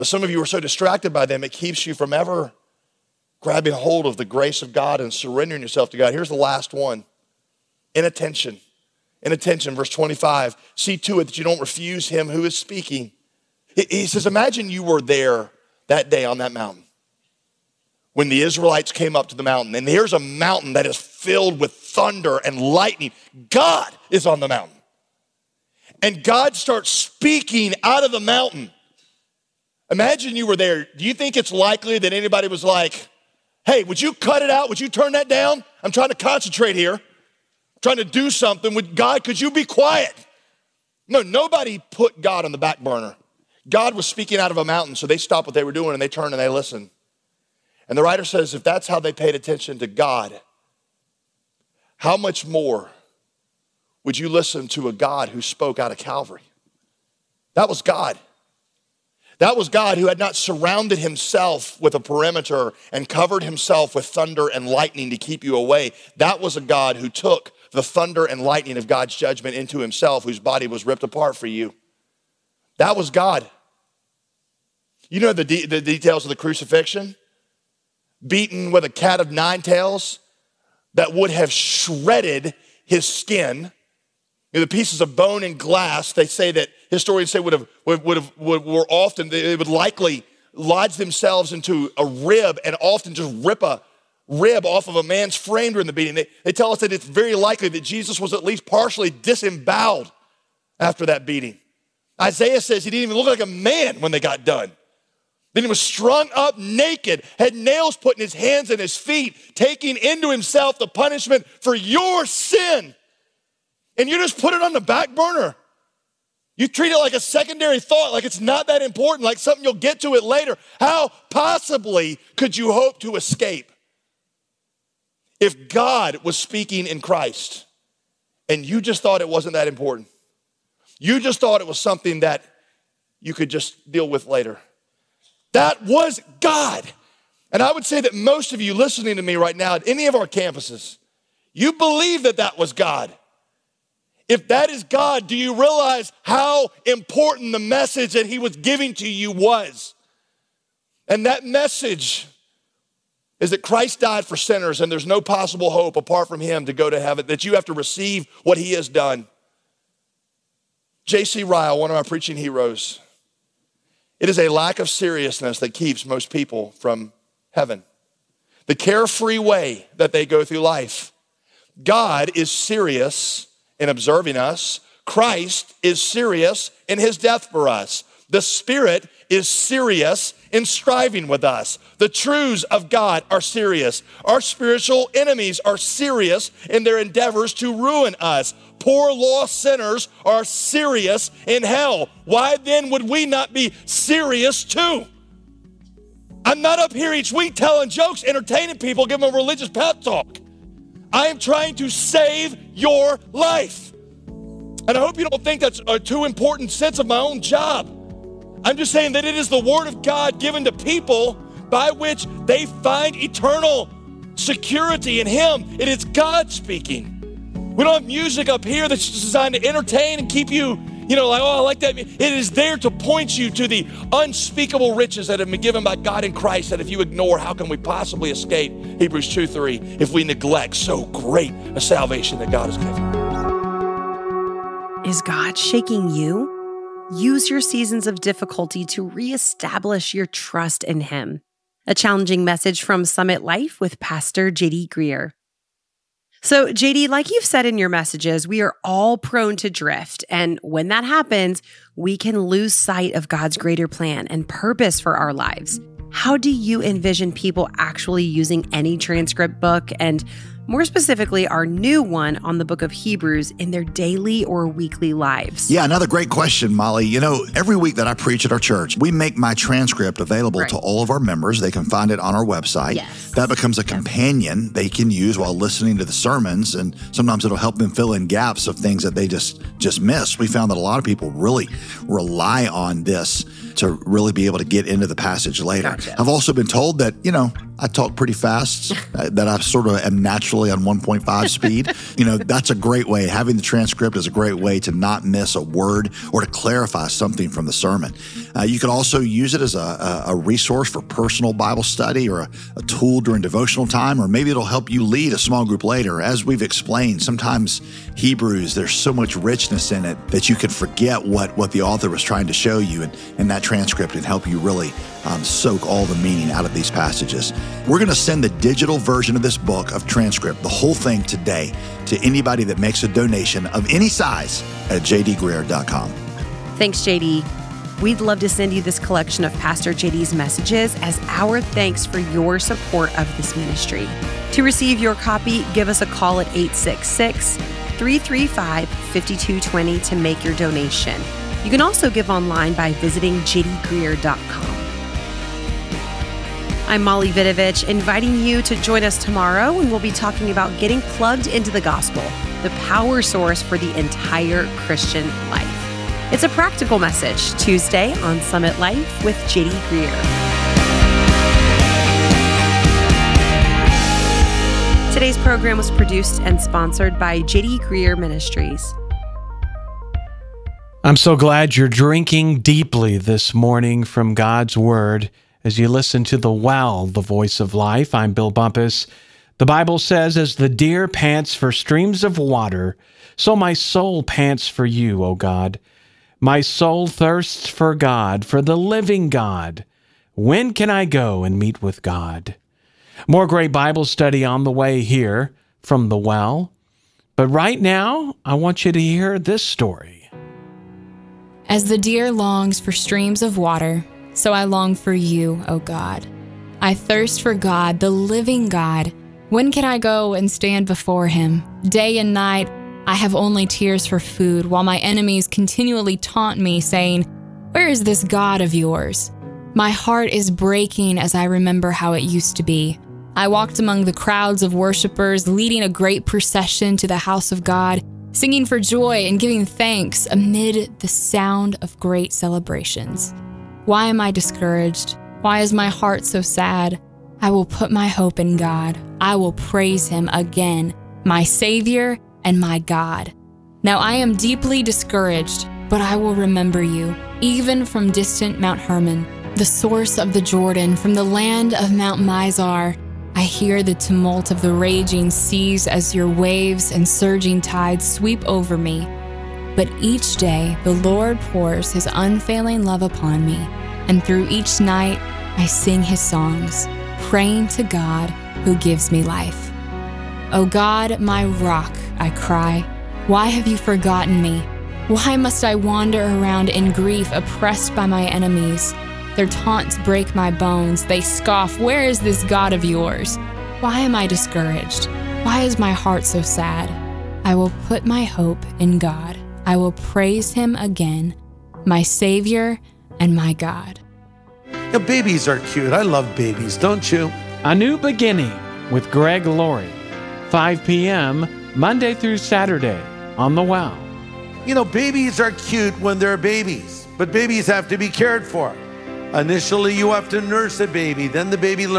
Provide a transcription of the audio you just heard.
But some of you are so distracted by them, it keeps you from ever grabbing hold of the grace of God and surrendering yourself to God. Here's the last one. Inattention. Inattention, verse 25. See to it that you don't refuse him who is speaking. He says, imagine you were there that day on that mountain when the Israelites came up to the mountain. And here's a mountain that is filled with thunder and lightning. God is on the mountain. And God starts speaking out of the mountain. Imagine you were there. Do you think it's likely that anybody was like, hey, would you cut it out? Would you turn that down? I'm trying to concentrate here. I'm trying to do something with God. Could you be quiet? No, nobody put God on the back burner. God was speaking out of a mountain, so they stopped what they were doing and they turned and they listened. And the writer says, if that's how they paid attention to God, how much more would you listen to a God who spoke out of Calvary? That was God. That was God who had not surrounded himself with a perimeter and covered himself with thunder and lightning to keep you away. That was a God who took the thunder and lightning of God's judgment into himself, whose body was ripped apart for you. That was God. You know the details of the crucifixion? Beaten with a cat of nine tails that would have shredded his skin. You know, the pieces of bone and glass, they say that historians say would likely lodge themselves into a rib and often just rip a rib off of a man's frame during the beating. They tell us that it's very likely that Jesus was at least partially disemboweled after that beating. Isaiah says he didn't even look like a man when they got done. Then he was strung up naked, had nails put in his hands and his feet, taking into himself the punishment for your sin. And you just put it on the back burner. You treat it like a secondary thought, like it's not that important, like something you'll get to it later. How possibly could you hope to escape if God was speaking in Christ and you just thought it wasn't that important? You just thought it was something that you could just deal with later. That was God. And I would say that most of you listening to me right now at any of our campuses, you believe that that was God. If that is God, do you realize how important the message that he was giving to you was? And that message is that Christ died for sinners and there's no possible hope apart from him to go to heaven, that you have to receive what he has done. J.C. Ryle, one of my preaching heroes, it is a lack of seriousness that keeps most people from heaven. The carefree way that they go through life. God is serious in observing us. Christ is serious in his death for us. The Spirit is serious in striving with us. The truths of God are serious. Our spiritual enemies are serious in their endeavors to ruin us. Poor lost sinners are serious in hell. Why then would we not be serious too? I'm not up here each week telling jokes, entertaining people, giving them a religious pep talk. I am trying to save your life. And I hope you don't think that's a too important sense of my own job. I'm just saying that it is the word of God given to people by which they find eternal security in him. It is God speaking. We don't have music up here that's designed to entertain and keep you, like, oh, I like that. It is there to point you to the unspeakable riches that have been given by God in Christ that if you ignore, how can we possibly escape? Hebrews 2:3, if we neglect so great a salvation that God has given. Is God shaking you? Use your seasons of difficulty to reestablish your trust in him. A challenging message from Summit Life with Pastor J.D. Greear. So, JD, like you've said in your messages, we are all prone to drift. And when that happens, we can lose sight of God's greater plan and purpose for our lives. How do you envision people actually using any transcript book, and more specifically, our new one on the book of Hebrews, in their daily or weekly lives? Yeah, another great question, Molly. Every week that I preach at our church, we make my transcript available to all of our members. They can find it on our website. Yes. That becomes a companion they can use while listening to the sermons, and sometimes it'll help them fill in gaps of things that they just missed. We found that a lot of people really rely on this to really be able to get into the passage later. Gotcha. I've also been told that, I talk pretty fast, that I sort of am naturally on 1.5 speed. That's a great way. Having the transcript is a great way to not miss a word or to clarify something from the sermon. You can also use it as a resource for personal Bible study or a tool during devotional time, or maybe it'll help you lead a small group later. As we've explained, sometimes Hebrews, there's so much richness in it that you can forget what the author was trying to show you, and that transcript can help you really soak all the meaning out of these passages. We're going to send the digital version of this book of transcript, the whole thing today, to anybody that makes a donation of any size at jdgreear.com. Thanks, JD. We'd love to send you this collection of Pastor JD's messages as our thanks for your support of this ministry. To receive your copy, give us a call at 866-335-5220 to make your donation. You can also give online by visiting jdgreear.com. I'm Molly Vidovich, inviting you to join us tomorrow when we'll be talking about getting plugged into the gospel, the power source for the entire Christian life. It's a practical message, Tuesday on Summit Life with JD Greear. Today's program was produced and sponsored by JD Greear Ministries. I'm so glad you're drinking deeply this morning from God's Word as you listen to The Well, the Voice of Life. I'm Bill Bumpus. The Bible says, as the deer pants for streams of water, so my soul pants for you, O God. My soul thirsts for God, for the living God. When can I go and meet with God? More great Bible study on the way here from The Well. But right now, I want you to hear this story. As the deer longs for streams of water, so I long for you, O God. I thirst for God, the living God. When can I go and stand before him? Day and night, I have only tears for food, while my enemies continually taunt me, saying, "Where is this God of yours?" My heart is breaking as I remember how it used to be. I walked among the crowds of worshipers, leading a great procession to the house of God, singing for joy and giving thanks amid the sound of great celebrations. Why am I discouraged? Why is my heart so sad? I will put my hope in God. I will praise him again, my Savior and my God. Now I am deeply discouraged, but I will remember you, even from distant Mount Hermon, the source of the Jordan, from the land of Mount Mizar. I hear the tumult of the raging seas as your waves and surging tides sweep over me. But each day the Lord pours his unfailing love upon me, and through each night I sing his songs, praying to God who gives me life. O God, my rock, I cry, why have you forgotten me? Why must I wander around in grief, oppressed by my enemies? Their taunts break my bones. They scoff, "Where is this God of yours?" Why am I discouraged? Why is my heart so sad? I will put my hope in God. I will praise him again, my Savior and my God. Babies are cute. I love babies, don't you? A New Beginning with Greg Laurie, 5 p.m., Monday through Saturday on The Well. Babies are cute when they're babies, but babies have to be cared for. Initially, you have to nurse a baby, then the baby learns